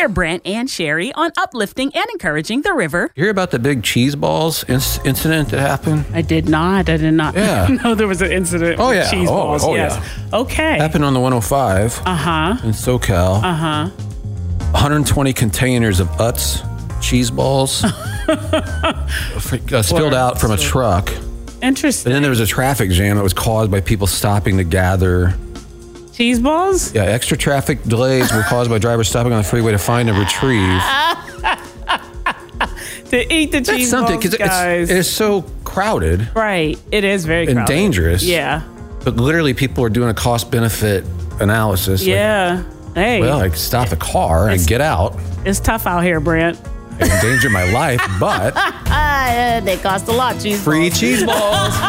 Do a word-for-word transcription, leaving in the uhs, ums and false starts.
Hear Brent and Sherry on uplifting and encouraging the river. You hear about the big cheese balls inc- incident that happened? I did not. I did not Yeah. know there was an incident Oh, with yeah. cheese Oh, balls. oh, yes. yeah. Okay. Happened on the one oh five Uh-huh. in SoCal. Uh-huh. one hundred twenty containers of Utz cheese balls uh, spilled out from a truck. Interesting. And then there was a traffic jam that was caused by people stopping to gather. Cheese balls? Yeah, extra traffic delays were caused by drivers stopping on the freeway to find and retrieve. To eat the That's cheese something balls, because guys. it's, it's so crowded right. It is very and crowded. dangerous. Yeah. But literally, people are doing a cost-benefit analysis. Like, Yeah. Hey. well, I could stop the car and It's- get out it's tough out here, Brent. and endanger my life, but Uh, they cost a lot, cheese free balls. cheese balls.